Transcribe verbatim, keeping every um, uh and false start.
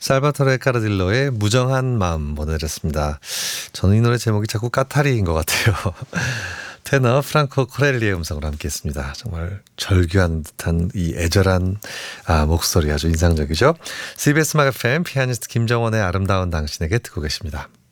살바토레 카르딜로의 무정한 마음 보내드렸습니다. 저는 이 노래 제목이 자꾸 까타리인 것 같아요. 테너 프랑코 코렐리의 음성으로 함께했습니다. 정말 절규한 듯한 이 애절한 아, 목소리 아주 인상적이죠. 씨비에스 음악 에프엠 피아니스트 김정원의 아름다운 당신에게 듣고 계십니다.